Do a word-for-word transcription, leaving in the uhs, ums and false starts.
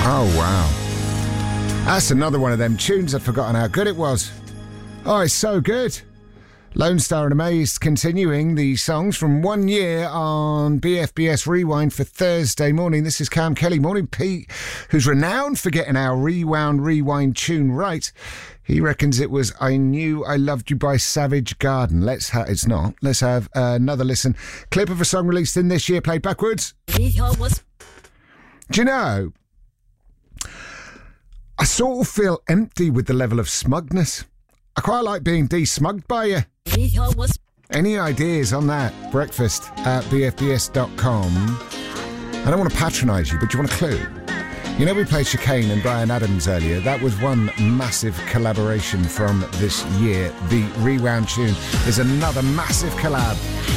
Oh, wow. That's another one of them tunes I'd forgotten how good it was. Oh, it's so good. Lone Star and Amazed continuing the songs from one year on B F B S Rewind for Thursday morning. This is Cam Kelly. Morning, Pete, who's renowned for getting our Rewound Rewind tune right. He reckons it was I Knew I Loved You by Savage Garden. Let's ha- It's not. Let's have uh, another listen. Clip of a song released in this year, played backwards. Do you know, I sort of feel empty with the level of smugness. I quite like being de-smugged by you. Any ideas on that? Breakfast at b f b s dot com. I don't want to patronise you, but do you want a clue? You know we played Chicane and Bryan Adams earlier. That was one massive collaboration from this year. The Rewound tune is another massive collab.